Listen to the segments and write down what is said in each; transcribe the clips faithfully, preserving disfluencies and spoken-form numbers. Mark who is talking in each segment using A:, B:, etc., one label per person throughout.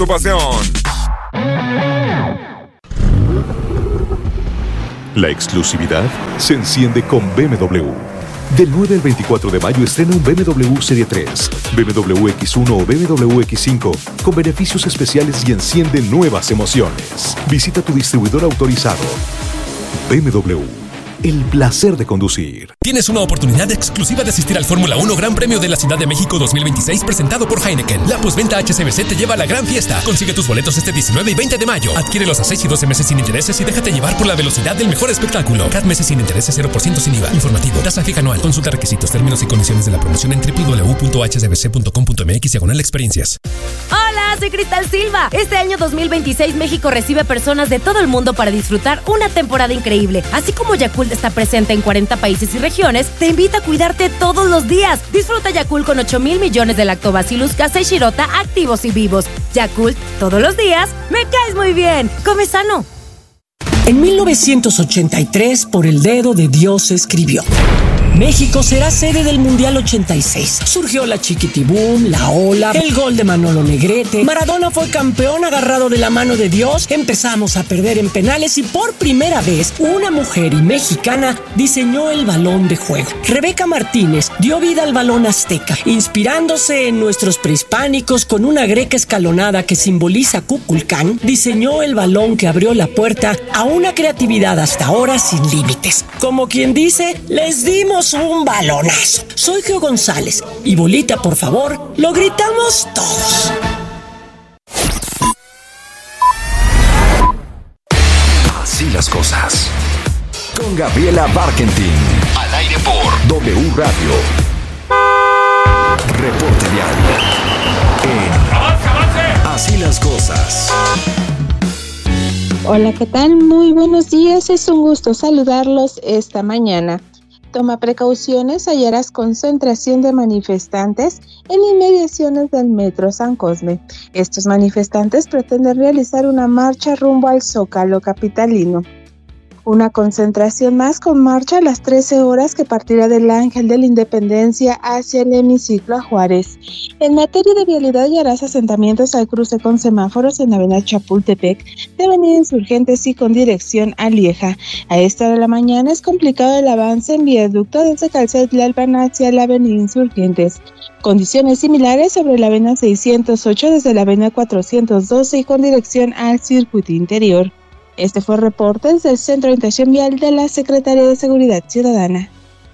A: Tu pasión.
B: La exclusividad se enciende con B M W. Del nueve al veinticuatro de mayo estrena un B M W Serie tres, B M W X uno o B M W X cinco con beneficios especiales y enciende nuevas emociones. Visita tu distribuidor autorizado. B M W. El placer de conducir.
C: Tienes una oportunidad exclusiva de asistir al Fórmula uno Gran Premio de la Ciudad de México dos mil veintiséis presentado por Heineken. La postventa H C B C te lleva a la gran fiesta. Consigue tus boletos este diecinueve y veinte de mayo. Adquiérelos a seis y doce meses sin intereses y déjate llevar por la velocidad del mejor espectáculo. C A D meses sin intereses, cero por ciento sin I V A. Informativo. Tasa fija anual. Consulta requisitos, términos y condiciones de la promoción en doble u doble u doble u punto h c b c punto com punto m x diagonal experiencias.
D: Hola, soy Cristal Silva. Este año dos mil veintiséis México recibe personas de todo el mundo para disfrutar una temporada increíble. Así como Yakult está presente en cuarenta países y regiones, te invita a cuidarte todos los días. Disfruta Yakult con ocho mil millones de Lactobacillus casei shirota activos y vivos. Yakult, todos los días, me caes muy bien. Come sano.
E: En mil novecientos ochenta y tres, por el dedo de Dios se escribió: México será sede del Mundial ochenta y seis. Surgió la Chiquitibum, la Ola, el gol de Manolo Negrete. Maradona fue campeón agarrado de la mano de Dios. Empezamos a perder en penales y por primera vez una mujer y mexicana diseñó el balón de juego. Rebeca Martínez dio vida al balón azteca, inspirándose en nuestros prehispánicos con una greca escalonada que simboliza Kukulcán. Diseñó el balón que abrió la puerta a una creatividad hasta ahora sin límites. Como quien dice, les dimos un balonazo. Soy Geo González y bolita, por favor, lo gritamos todos.
F: Así las cosas. Con Gabriela Barkentin. Al aire por W Radio. Reporte diario. En ¡Avance, avance! Así las cosas.
G: Hola, ¿qué tal? Muy buenos días. Es un gusto saludarlos esta mañana. Toma precauciones, hallarás concentración de manifestantes en inmediaciones del Metro San Cosme. Estos manifestantes pretenden realizar una marcha rumbo al Zócalo capitalino. Una concentración más con marcha a las trece horas que partirá del Ángel de la Independencia hacia el hemiciclo a Juárez. En materia de vialidad hallarás asentamientos al cruce con semáforos en Avenida Chapultepec, de Avenida Insurgentes y con dirección a Lieja. A esta hora de la mañana es complicado el avance en viaducto desde Calzada Tlalpan hacia la Avenida Insurgentes. Condiciones similares sobre la Avenida seiscientos ocho desde la Avenida cuatrocientos doce y con dirección al circuito interior. Este fue el reporte desde el Centro de Orientación Vial de la Secretaría de Seguridad Ciudadana.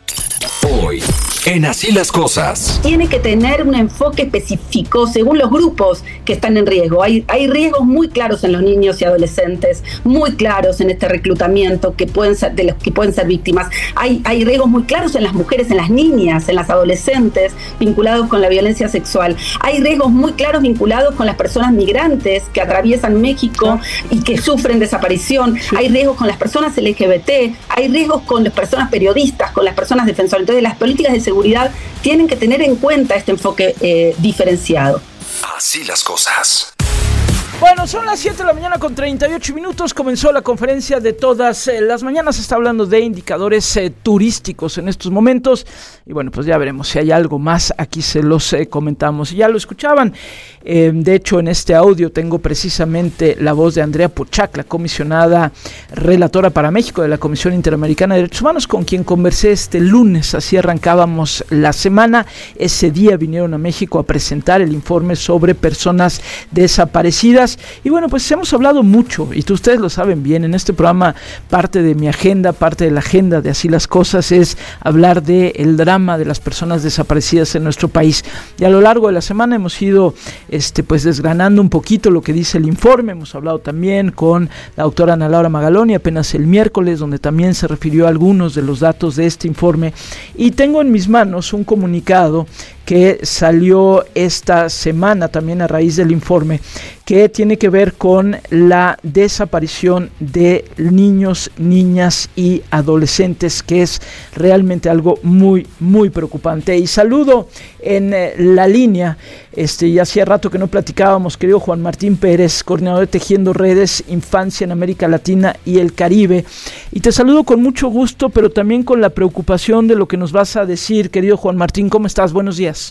F: Hoy, en Así las Cosas.
H: Tiene que tener un enfoque específico según los grupos que están en riesgo. Hay, hay riesgos muy claros en los niños y adolescentes, muy claros en este reclutamiento que pueden ser, de los que pueden ser víctimas. Hay, hay riesgos muy claros en las mujeres, en las niñas, en las adolescentes, vinculados con la violencia sexual. Hay riesgos muy claros vinculados con las personas migrantes que atraviesan México y que sufren desaparición. Hay riesgos con las personas L G B T, hay riesgos con las personas periodistas, con las personas defensoras. Entonces, las políticas de seguridad tienen que tener en cuenta este enfoque eh, diferenciado.
F: Así las cosas.
I: Bueno, son las siete de la mañana con treinta y ocho minutos. Comenzó la conferencia de todas eh, las mañanas. Se está hablando de indicadores eh, turísticos en estos momentos. Y bueno, pues ya veremos si hay algo más. Aquí se los eh, comentamos. Y ya lo escuchaban. Eh, de hecho, en este audio tengo precisamente la voz de Andrea Pochac, la comisionada relatora para México de la Comisión Interamericana de Derechos Humanos, con quien conversé este lunes. Así arrancábamos la semana. Ese día vinieron a México a presentar el informe sobre personas desaparecidas. Y bueno, pues hemos hablado mucho, y ustedes lo saben bien, en este programa parte de mi agenda, parte de la agenda de Así las Cosas es hablar del drama de las personas desaparecidas en nuestro país. Y a lo largo de la semana hemos ido este, pues desgranando un poquito lo que dice el informe. Hemos hablado también con la doctora Ana Laura Magaloni apenas el miércoles, donde también se refirió a algunos de los datos de este informe. Y tengo en mis manos un comunicado que salió esta semana también a raíz del informe, que tiene que ver con la desaparición de niños, niñas y adolescentes, que es realmente algo muy, muy preocupante. Y saludo en eh, la línea, este, ya hacía rato que no platicábamos, querido Juan Martín Pérez, coordinador de Tejiendo Redes, Infancia en América Latina y el Caribe. Y te saludo con mucho gusto, pero también con la preocupación de lo que nos vas a decir, querido Juan Martín. ¿Cómo estás? Buenos días.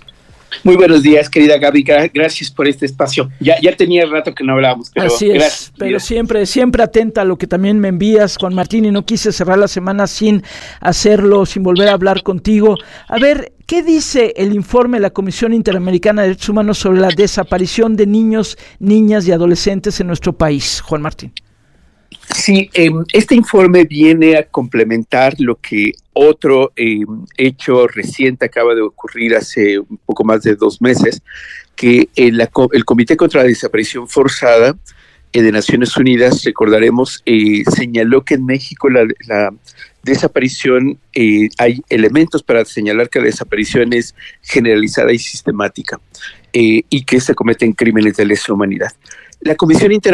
A: Muy buenos días, querida Gaby, gracias por este espacio. Ya, ya tenía rato que no hablábamos, pero
I: así es,
A: gracias.
I: Pero siempre, siempre atenta a lo que también me envías, Juan Martín, y no quise cerrar la semana sin hacerlo, sin volver a hablar contigo. A ver, ¿qué dice el informe de la Comisión Interamericana de Derechos Humanos sobre la desaparición de niños, niñas y adolescentes en nuestro país, Juan Martín?
A: Sí, eh, este informe viene a complementar lo que otro eh, hecho reciente acaba de ocurrir hace un poco más de dos meses, que el, la, el Comité contra la Desaparición Forzada eh, de Naciones Unidas, recordaremos, eh, señaló que en México la, la desaparición, eh, hay elementos para señalar que la desaparición es generalizada y sistemática, eh, y que se cometen crímenes de lesa humanidad. La Comisión Interamericana